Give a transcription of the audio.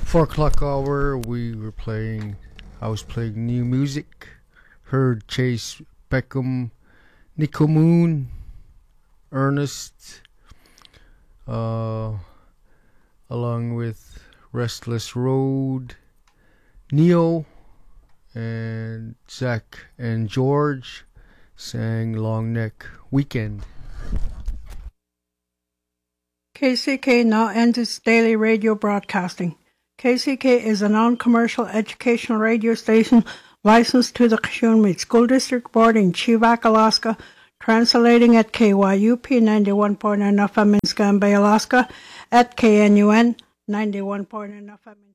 4 o'clock hour, I was playing new music. Heard Chase Beckham, Nico Moon, Ernest, along with Restless Road, Neo, and Zach and George sang Long Neck Weekend. KCK now ends its daily radio broadcasting. KCK is a non-commercial educational radio station licensed to the Kashunmeet School District Board in Chivak, Alaska, translating at KYUP 91.9 FM in Scanbay, Alaska, at KNUN 91.9 FM in